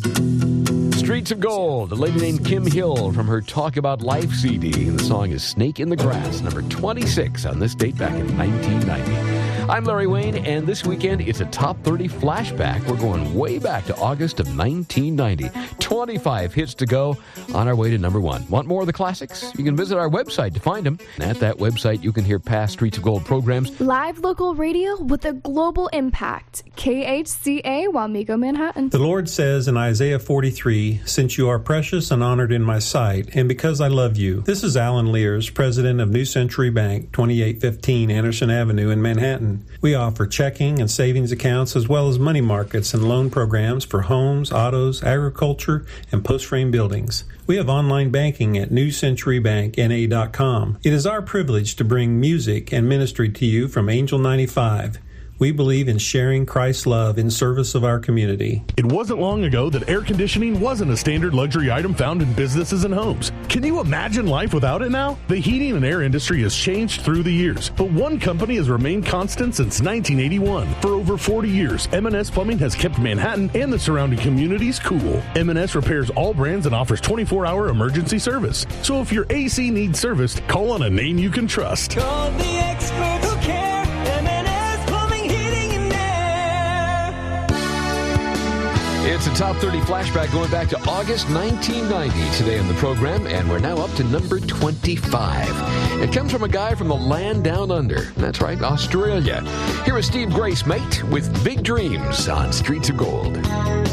Streets of Gold, a lady named Kim Hill from her Talk About Life CD. The song is Snake in the Grass, number 26 on this date back in 1990. I'm Larry Wayne, and this weekend it's a Top 30 flashback. We're going way back to August of 1990. 25 hits to go on our way to number one. Want more of the classics? You can visit our website to find them. At that website, you can hear past Streets of Gold programs. Live local radio with a global impact. KHCA, Wamego, Manhattan. The Lord says in Isaiah 43, "Since you are precious and honored in my sight, and because I love you." This is Alan Lears, president of New Century Bank, 2815 Anderson Avenue in Manhattan. We offer checking and savings accounts as well as money markets and loan programs for homes, autos, agriculture, and post-frame buildings. We have online banking at newcenturybankna.com. It is our privilege to bring music and ministry to you from Angel 95. We believe in sharing Christ's love in service of our community. It wasn't long ago that air conditioning wasn't a standard luxury item found in businesses and homes. Can you imagine life without it now? The heating and air industry has changed through the years, but one company has remained constant since 1981. For over 40 years, M&S Plumbing has kept Manhattan and the surrounding communities cool. M&S repairs all brands and offers 24-hour emergency service. So if your AC needs serviced, call on a name you can trust. Call the experts who care. It's a Top 30 flashback going back to August 1990 today on the program, and we're now up to number 25. It comes from a guy from the land down under. That's right, Australia. Here is Steve Grace, mate, with Big Dreams on Streets of Gold.